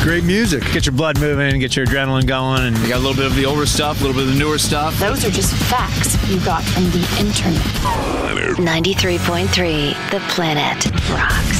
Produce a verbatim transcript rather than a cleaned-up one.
great music. Get your blood moving, get your adrenaline going, and you got a little bit of the older stuff, a little bit of the newer stuff. Those are just facts you got from the internet. ninety-three point three The Planet rocks.